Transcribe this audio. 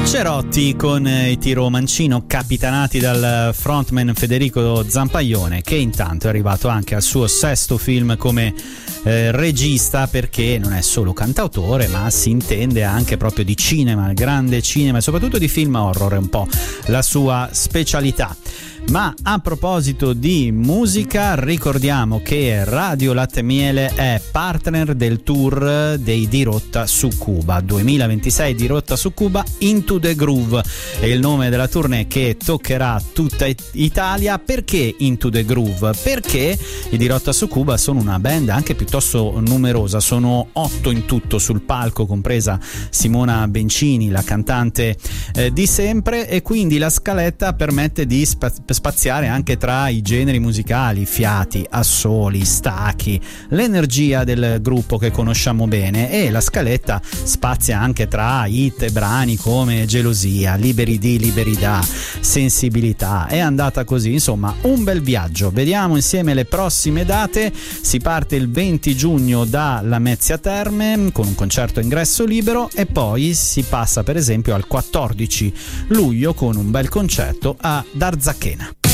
Cerotti con i Tiro Mancino, capitanati dal frontman Federico Zampaglione, che intanto è arrivato anche al suo sesto film come regista, perché non è solo cantautore ma si intende anche proprio di cinema, il grande cinema e soprattutto di film horror, è un po' la sua specialità. Ma a proposito di musica, ricordiamo che Radio Latte Miele è partner del tour dei Dirotta su Cuba 2026. Dirotta su Cuba, Into the Groove è il nome della tournée che toccherà tutta Italia. Perché Into the Groove? Perché i Dirotta su Cuba sono una band anche piuttosto numerosa, sono 8 in tutto sul palco, compresa Simona Bencini, la cantante di sempre, e quindi la scaletta permette di spaziare anche tra i generi musicali, fiati, assoli, stacchi, l'energia del gruppo che conosciamo bene, e la scaletta spazia anche tra hit e brani come Gelosia, Liberi di, Liberi da, Sensibilità. È andata così, insomma un bel viaggio. Vediamo insieme le prossime date. Si parte il 20 giugno da Lamezia Terme con un concerto a ingresso libero, e poi si passa per esempio al 14 luglio con un bel concerto a Arzachena.